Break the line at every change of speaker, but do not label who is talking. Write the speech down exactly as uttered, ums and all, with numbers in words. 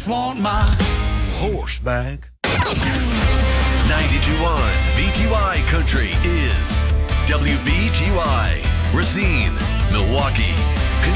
just want my horse back.
ninety-two point one V T Y Country is W V T Y, Racine, Milwaukee.